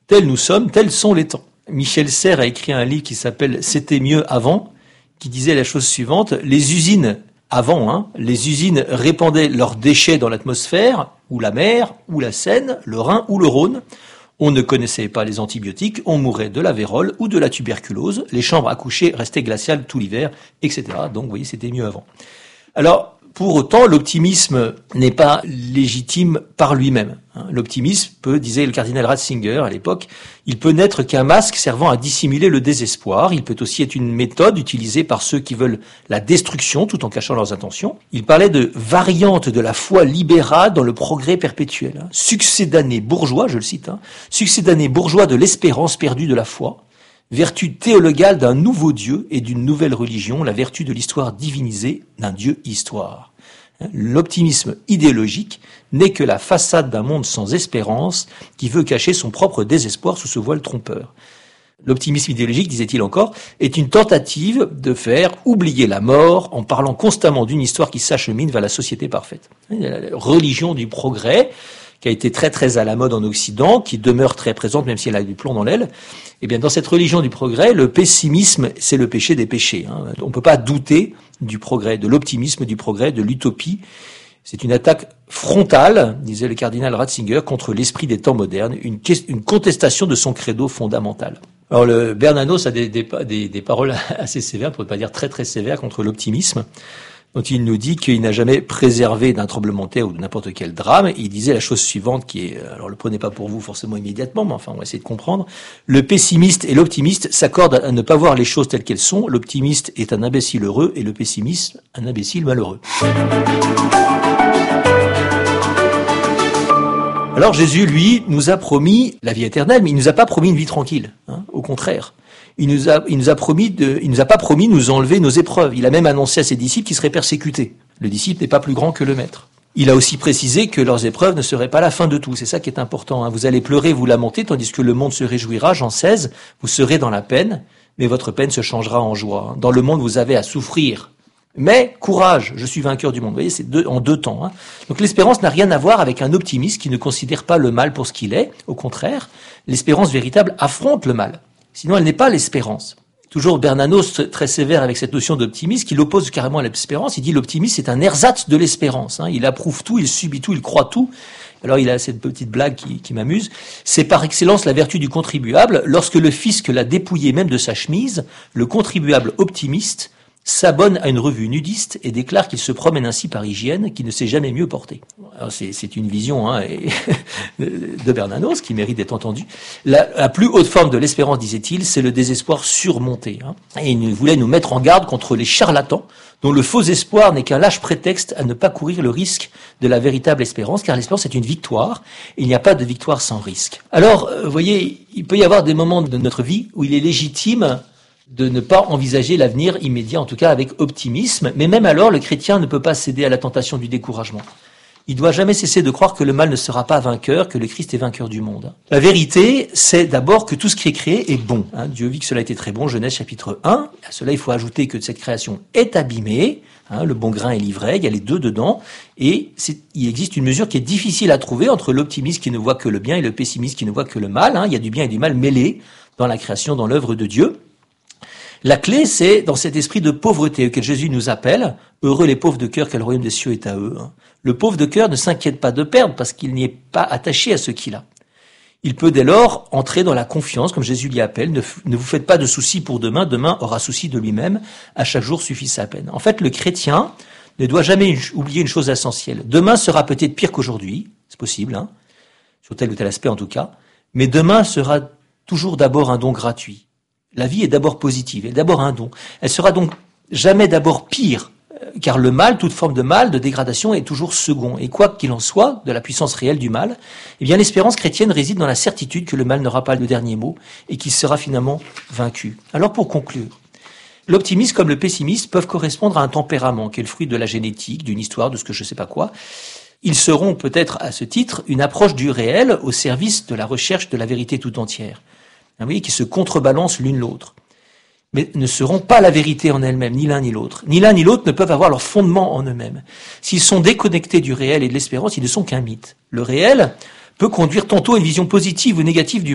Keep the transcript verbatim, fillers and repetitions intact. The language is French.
Tels nous sommes, tels sont les temps. Michel Serres a écrit un livre qui s'appelle « C'était mieux avant », qui disait la chose suivante, les usines, avant, hein, les usines répandaient leurs déchets dans l'atmosphère, ou la mer, ou la Seine, le Rhin ou le Rhône. On ne connaissait pas les antibiotiques, on mourait de la vérole ou de la tuberculose, les chambres à coucher restaient glaciales tout l'hiver, et cetera. Donc, vous voyez, c'était mieux avant. Alors, pour autant, l'optimisme n'est pas légitime par lui-même. L'optimisme peut, disait le cardinal Ratzinger à l'époque, il peut n'être qu'un masque servant à dissimuler le désespoir. Il peut aussi être une méthode utilisée par ceux qui veulent la destruction tout en cachant leurs intentions. Il parlait de variante de la foi libérale dans le progrès perpétuel. Succédané bourgeois, je le cite, hein, succédané bourgeois de l'espérance perdue de la foi. Vertu théologale d'un nouveau Dieu et d'une nouvelle religion, la vertu de l'histoire divinisée d'un Dieu histoire. L'optimisme idéologique n'est que la façade d'un monde sans espérance qui veut cacher son propre désespoir sous ce voile trompeur. L'optimisme idéologique, disait-il encore, est une tentative de faire oublier la mort en parlant constamment d'une histoire qui s'achemine vers la société parfaite. La religion du progrès, qui a été très très à la mode en Occident, qui demeure très présente même si elle a du plomb dans l'aile, eh bien dans cette religion du progrès, le pessimisme, c'est le péché des péchés. Hein. On ne peut pas douter du progrès, de l'optimisme du progrès, de l'utopie. C'est une attaque frontale, disait le cardinal Ratzinger, contre l'esprit des temps modernes, une, une contestation de son credo fondamental. Alors le Bernanos a des, des, des, des paroles assez sévères, pour ne pas dire très très sévères, contre l'optimisme, dont il nous dit qu'il n'a jamais préservé d'un tremblement de terre ou de n'importe quel drame. Il disait la chose suivante qui est, alors le prenez pas pour vous forcément immédiatement, mais enfin on va essayer de comprendre. Le pessimiste et l'optimiste s'accordent à ne pas voir les choses telles qu'elles sont. L'optimiste est un imbécile heureux et le pessimiste un imbécile malheureux. Alors Jésus, lui, nous a promis la vie éternelle, mais il nous a pas promis une vie tranquille, hein, au contraire. Il nous a, il nous a promis de, il nous a pas promis de nous enlever nos épreuves. Il a même annoncé à ses disciples qu'ils seraient persécutés. Le disciple n'est pas plus grand que le maître. Il a aussi précisé que leurs épreuves ne seraient pas la fin de tout. C'est ça qui est important, hein. Vous allez pleurer, vous lamenter, tandis que le monde se réjouira. Jean seize, vous serez dans la peine, mais votre peine se changera en joie. Dans le monde, vous avez à souffrir. Mais courage, je suis vainqueur du monde. Vous voyez, c'est deux, en deux temps. Hein. Donc l'espérance n'a rien à voir avec un optimiste qui ne considère pas le mal pour ce qu'il est. Au contraire, l'espérance véritable affronte le mal. Sinon, elle n'est pas l'espérance. Toujours Bernanos, très sévère avec cette notion d'optimisme, qui l'oppose carrément à l'espérance. Il dit l'optimisme, c'est un ersatz de l'espérance. Hein. Il approuve tout, il subit tout, il croit tout. Alors il a cette petite blague qui, qui m'amuse. C'est par excellence la vertu du contribuable. Lorsque le fisc l'a dépouillé même de sa chemise, le contribuable optimiste s'abonne à une revue nudiste et déclare qu'il se promène ainsi par hygiène, qu'il ne s'est jamais mieux porté. Alors c'est, c'est une vision hein, et de Bernanos qui mérite d'être entendue. La, la plus haute forme de l'espérance, disait-il, c'est le désespoir surmonté. Hein. Et il voulait nous mettre en garde contre les charlatans, dont le faux espoir n'est qu'un lâche prétexte à ne pas courir le risque de la véritable espérance, car l'espérance est une victoire, et il n'y a pas de victoire sans risque. Alors, vous voyez, il peut y avoir des moments de notre vie où il est légitime de ne pas envisager l'avenir immédiat, en tout cas avec optimisme, mais même alors, le chrétien ne peut pas céder à la tentation du découragement. Il doit jamais cesser de croire que le mal ne sera pas vainqueur, que le Christ est vainqueur du monde. La vérité, c'est d'abord que tout ce qui est créé est bon. Hein, Dieu vit que cela était très bon, Genèse chapitre un. À cela, il faut ajouter que cette création est abîmée. Hein, le bon grain et l'ivraie, il y a les deux dedans. Et c'est, il existe une mesure qui est difficile à trouver entre l'optimiste qui ne voit que le bien et le pessimiste qui ne voit que le mal. Hein, il y a du bien et du mal mêlés dans la création, dans l'œuvre de Dieu. La clé, c'est dans cet esprit de pauvreté auquel Jésus nous appelle. Heureux les pauvres de cœur, car le royaume des cieux est à eux. Le pauvre de cœur ne s'inquiète pas de perdre parce qu'il n'y est pas attaché à ce qu'il a. Il peut dès lors entrer dans la confiance, comme Jésus l'y appelle. Ne, ne vous faites pas de soucis pour demain, demain aura souci de lui-même. À chaque jour suffit sa peine. En fait, le chrétien ne doit jamais oublier une chose essentielle. Demain sera peut-être pire qu'aujourd'hui, c'est possible, hein, sur tel ou tel aspect en tout cas, mais demain sera toujours d'abord un don gratuit. La vie est d'abord positive, elle est d'abord un don. Elle sera donc jamais d'abord pire, car le mal, toute forme de mal, de dégradation, est toujours second. Et quoi qu'il en soit, de la puissance réelle du mal, eh bien l'espérance chrétienne réside dans la certitude que le mal n'aura pas le dernier mot et qu'il sera finalement vaincu. Alors pour conclure, l'optimisme comme le pessimiste peuvent correspondre à un tempérament qui est le fruit de la génétique, d'une histoire, de ce que je sais pas quoi. Ils seront peut-être à ce titre une approche du réel au service de la recherche de la vérité tout entière. Vous voyez, qui se contrebalancent l'une l'autre, mais ne seront pas la vérité en elle-même, ni l'un ni l'autre. Ni l'un ni l'autre ne peuvent avoir leur fondement en eux-mêmes. S'ils sont déconnectés du réel et de l'espérance, ils ne sont qu'un mythe. Le réel peut conduire tantôt à une vision positive ou négative du